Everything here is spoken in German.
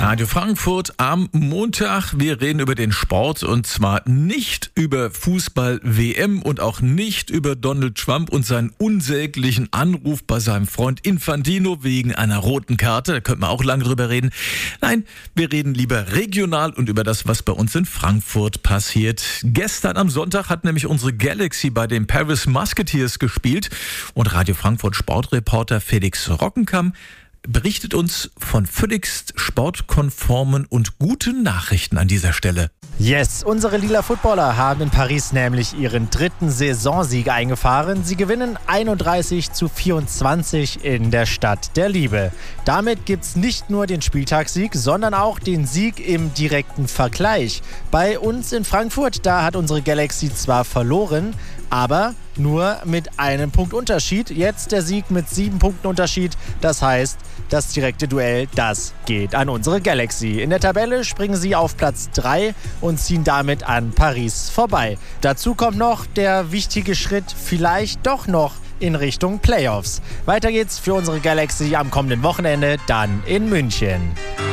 Radio Frankfurt am Montag. Wir reden über den Sport und zwar nicht über Fußball-WM und auch nicht über Donald Trump und seinen unsäglichen Anruf bei seinem Freund Infantino wegen einer roten Karte. Da könnte man auch lange drüber reden. Nein, wir reden lieber regional und über das, was bei uns in Frankfurt passiert. Gestern am Sonntag hat nämlich unsere Galaxy bei den Paris Musketeers gespielt und Radio Frankfurt Sportreporter Felix Rockenkamp berichtet uns von völligst sportkonformen und guten Nachrichten an dieser Stelle. Yes, unsere lila Footballer haben in Paris nämlich ihren 3. Saisonsieg eingefahren. Sie gewinnen 31-24 in der Stadt der Liebe. Damit gibt's nicht nur den Spieltagssieg, sondern auch den Sieg im direkten Vergleich. Bei uns in Frankfurt, da hat unsere Galaxy zwar verloren, aber nur mit einem Punkt Unterschied. Jetzt der Sieg mit 7 Punkten Unterschied. Das heißt, das direkte Duell, das geht an unsere Galaxy. In der Tabelle springen sie auf Platz 3 und ziehen damit an Paris vorbei. Dazu kommt noch der wichtige Schritt, vielleicht doch noch in Richtung Playoffs. Weiter geht's für unsere Galaxy am kommenden Wochenende, dann in München.